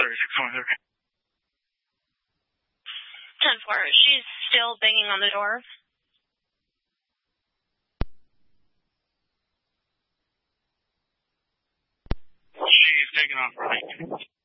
10-4. She's still banging on the door. She's taking off running.